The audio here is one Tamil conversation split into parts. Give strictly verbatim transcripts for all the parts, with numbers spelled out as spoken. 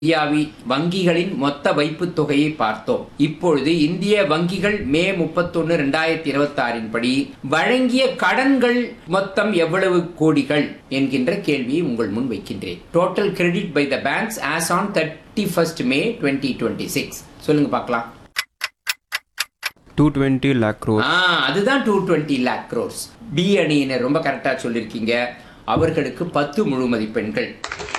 இந்தியாவி வங்கிகளின் மொத்த வைப்பு தொகையை பார்த்தோம். இப்பொழுது இந்திய வங்கிகள் மே முப்பத்தொன்னு இரண்டாயிரத்தி இருபத்தி ஆறின் படி வழங்கிய கடன்கள் மொத்தம் எவ்வளவு கோடிகள் என்கின்ற கேள்வியை உங்கள் முன் வைக்கின்றேன். Total credit by the banks as on thirty first May twenty twenty six. சொல்லுங்க பார்க்கலாம். two hundred twenty lakh crores. ஆ, அதுதான் two hundred twenty lakh crores. B அணியினர் ரொம்ப கரெக்டா சொல்லிருக்கீங்க. அவர்களுக்கு பத்து முழு மதிப்பெண்கள்.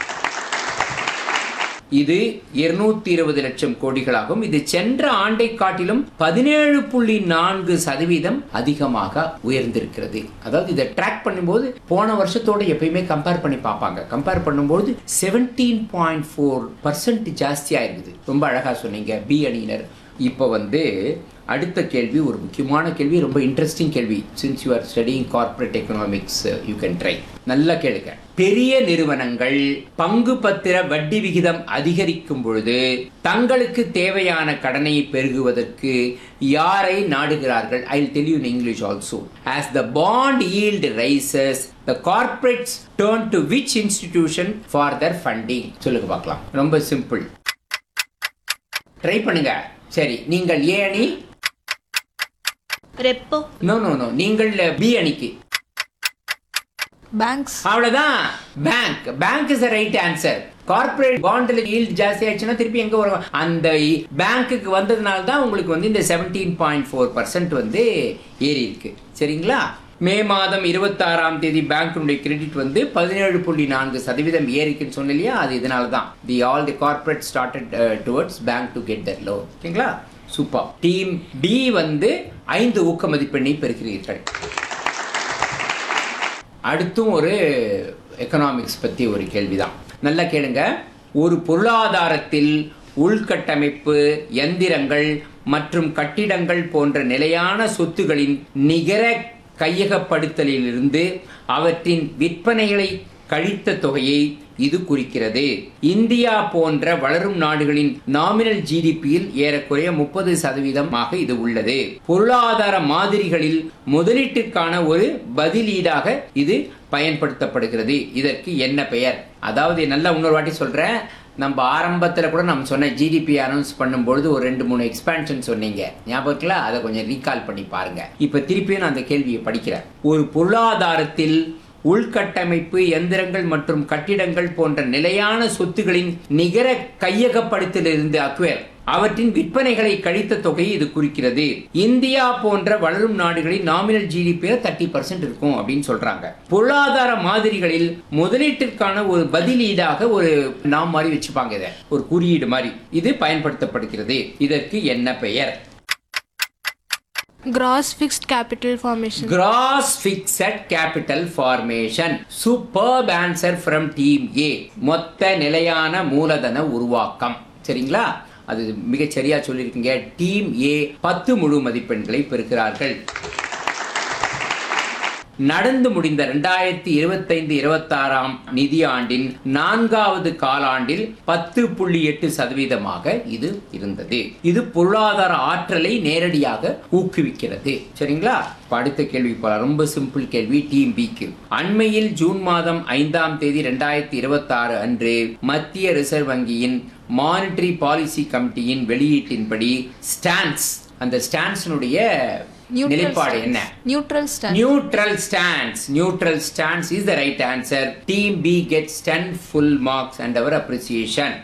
இது இருநூத்தி இருபது லட்சம் கோடிகளாகும். இது சென்ற ஆண்டை காட்டிலும் பதினேழு புள்ளி நான்கு சதவீதம் அதிகமாக உயர்ந்திருக்கிறது. அதாவது இதை ட்ராக் பண்ணும்போது போன வருஷத்தோட எப்பயுமே கம்பேர் பண்ணி பார்ப்பாங்க. கம்பேர் பண்ணும்போது செவன்டீன் பாயிண்ட் ஃபோர் பர்சன்ட் ஜாஸ்தியா இருக்குது. ரொம்ப அழகா சொன்னீங்க பி அணியினர். இப்போ வந்து அடுத்த கேள்வி ஒரு முக்கியமான கேள்வி, ரொம்ப இன்ட்ரெஸ்டிங் கேள்வி. Since you are studying corporate economics you can try. நல்லா கேளுங்க. பெரிய நிறுவனங்கள் பங்கு பத்திர வட்டி விகிதம் அதிகரிக்கும் பொழுது தங்களுக்கு தேவையான கடனை பெருகுவதற்கு யாரை நாடுகிறார்கள்? I will tell you in English also. As the bond yield rises, the corporates turn to which institution for their funding? சொல்லுங்க பார்க்கலாம். ரொம்ப சிம்பிள். ட்ரை பண்ணுங்க. சரி, நீங்கள் ஏ அணி. ரெப்போ. நோ நோ நோ நீங்கள் பி அணிக்கு. பேங்க்ஸ். அவ்வளவுதான். Bank. Bank is the right answer. Corporate பாண்ட்ல yield ஜாஸ்தி ஆயிடுச்சுன்னா திருப்பி எங்க வரும்? அந்த பேங்க்குக்கு வந்ததுனால தான் உங்களுக்கு வந்து இந்த செவன்டீன் பாயிண்ட் ஃபோர் பர்சன்ட் வந்து ஏறி இருக்கு. சரிங்களா? மே மாதம் இருபத்தி ஆறாம் தேதி பேங்க்குடைய கிரெடிட் வந்து பதினேழு புள்ளி நான்கு சதவீதம் ஏறிக்குன்னு சொன்ன இல்லையா? அது இதனால தான். தி all the corporate started towards bank to get that loan. ஓகேங்களா? சூப்பர். டீம் டி வந்து ஐந்து ஊக்க மதிப்பெண்ணை பெறுகிறீர்கள். அடுத்தும் ஒரு எக்கனாமிக்ஸ் பத்தி ஒரு கேள்விதான். நல்லா கேளுங்க. ஒரு பொருளாதாரத்தில் உள்கட்டமைப்பு, எந்திரங்கள் மற்றும் கட்டிடங்கள் போன்ற நிலையான சொத்துகளின் நிகர கையகப்படுத்தலிலிருந்து அவற்றின் விற்பனைகளை கழித்த தொகையை இது குறிக்கிறது. இந்தியா போன்ற வளரும் நாடுகளின் நாமினல் ஜிடிபியில் ஏறக்குறைய முப்பது சதவீதமாக இது உள்ளது. பொருளாதார மாதிரிகளில் முதலீட்டிற்கான ஒரு பதிலீடாக இது பயன்படுத்தப்படுகிறது. இதற்கு என்ன பெயர்? அதாவது நல்லா இன்னொரு வாட்டி சொல்றேன். நம்ம ஆரம்பத்தில் கூட நம்ம சொன்ன ஜிடிபி அனௌன்ஸ் பண்ணும்பொழுது ஒரு ரெண்டு மூணு எக்ஸ்பான்ஷன் சொன்னீங்க, ஞாபகத்துல? அதை கொஞ்சம் ரீகால் பண்ணி பாருங்க. இப்ப திருப்பியும் நான் அந்த கேள்வியை படிக்கிறேன். ஒரு பொருளாதாரத்தில் உள்கட்டமைப்பு, எந்திரங்கள் மற்றும் கட்டிடங்கள் போன்ற நிலையான சொத்துகளின் நிகர கையகப்படுத்தலிருந்து அக்வேர் அவற்றின் விற்பனைகளை கழித்த தொகையை இது குறிக்கிறது. இந்தியா போன்ற வளரும் நாடுகளில் நாமினல் ஜிடிபி தேர்ட்டி பர்சன்ட் இருக்கும் அப்படின்னு சொல்றாங்க. பொருளாதார மாதிரிகளில் முதலீட்டிற்கான ஒரு பதிலீடாக ஒரு நாம் மாதிரி வச்சுப்பாங்க, இதை ஒரு குறியீடு மாதிரி இது பயன்படுத்தப்படுகிறது. இதற்கு என்ன பெயர்? Gross fixed capital formation. Gross fixed capital formation. Superb answer from team A. மொத்த நிலையான மூலதன உருவாக்கம். சரிங்களா? அது மிகச் சரியா சொல்லியிருக்கீங்க. டீம் ஏ பத்து முழு மதிப்பெண்களை பெறுகிறார்கள். நடந்து முடிந்த இரண்டாயிரத்தி இருபத்தைந்து இருபத்தி ஆறாம் நிதி ஆண்டின் நான்காவது காலாண்டில் பத்து புள்ளி எட்டு சதவீதமாக இது இருந்தது. இது பொருளாதார ஆற்றலை நேரடியாக ஊக்குவிக்கிறது. சரிங்களா? அடுத்த கேள்வி போல. ரொம்ப சிம்பிள் கேள்வி டீம் பிக்கு. அண்மையில் ஜூன் மாதம் ஐந்தாம் தேதி இரண்டாயிரத்தி இருபத்தி ஆறு அன்று மத்திய ரிசர்வ் வங்கியின் மானிட்டரி பாலிசி கமிட்டியின் வெளியீட்டின்படி ஸ்டான்ஸ், அந்த ஸ்டான்ஸினுடைய நிலைப்பாடு என்ன? Neutral stance. Neutral stance. Neutral stance is the right answer. Team B gets ten full marks and our appreciation.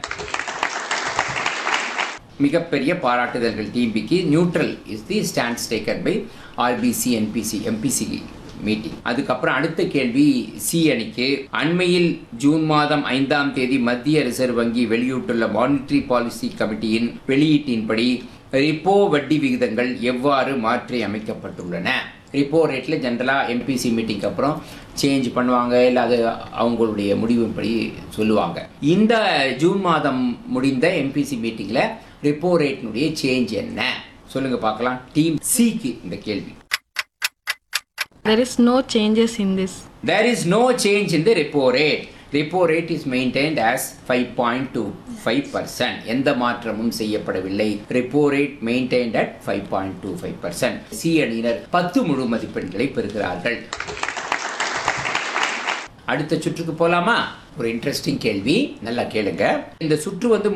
மிகப்பெரிய பாராட்டுதல்கள் டீம் பிக்கு. Neutral is the stance taken by RBC NBC MBC meeting. அதுக்கப்புறம் அடுத்த கேள்வி சி அணிக்கு. அண்மையில் ஜூன் மாதம் ஐந்தாம் தேதி மத்திய ரிசர்வ் வங்கி வெளியிட்டுள்ள மானிட்டரி பாலிசி கமிட்டியின் வெளியீட்டின்படி ரிப்போ வட்டி விகிதங்கள் எவ்வாறு மாற்றி அமைக்கப்பட்டுள்ளன? ரிப்போ ரேட்ல ஜென்ரலா எம்பிசி மீட்டிங் அப்புறம் சேஞ்ச் பண்ணுவாங்க, இல்லை அது அவங்களுடைய முடிவுப்படி சொல்லுவாங்க. இந்த ஜூன் மாதம் முடிந்த எம்பிசி மீட்டிங்ல ரிப்போ ரேட்னுடைய சேஞ்ச் என்ன? சொல்லுங்க பார்க்கலாம். டீம் சிக்கு இந்த கேள்வி. There is no changes in this. There is no change in the repo rate. Repo rate is maintained as five point two five percent. எந்த மாற்றமும் செய்யப்படவில்லை. repo rate maintained at five point two five percent. C அணியினர் பத்து முழு மதிப்பெண்களை பெறுகிறார்கள். அடுத்த சுற்றுக்கு போலாமா? ஒரு இன்ட்ரெஸ்டிங் கேள்வி, நல்லா கேளுங்க. இந்த சுற்று வந்து